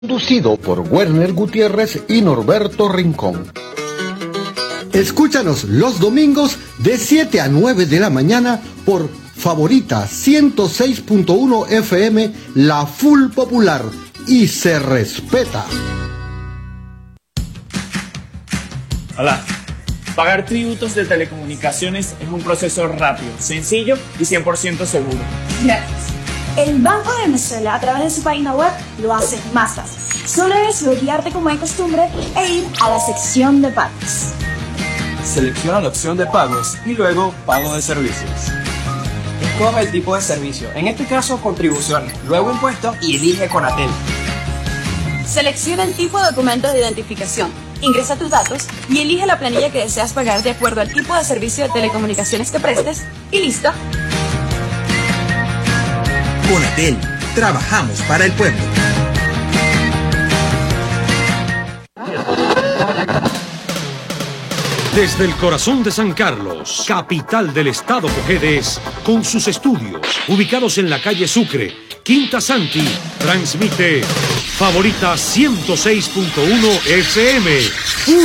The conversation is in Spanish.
Conducido por Werner Gutiérrez y Norberto Rincón. Escúchanos los domingos de 7 a 9 de la mañana por Favorita 106.1 FM, la Full Popular, y se respeta. Hola. Pagar tributos de telecomunicaciones es un proceso rápido, sencillo y 100% seguro. Gracias. El Banco de Venezuela, a través de su página web, lo hace más fácil. Solo debes loguearte como de costumbre e ir a la sección de pagos. Selecciona la opción de pagos y luego pago de servicios. Escoge el tipo de servicio, en este caso contribuciones, luego impuestos y elige Conatel. Selecciona el tipo de documentos de identificación, ingresa tus datos y elige la planilla que deseas pagar de acuerdo al tipo de servicio de telecomunicaciones que prestes y listo. Conatel, trabajamos para el pueblo. Desde el corazón de San Carlos, capital del estado Cojedes, con sus estudios ubicados en la calle Sucre, Quinta Santi, transmite Favorita 106.1 FM.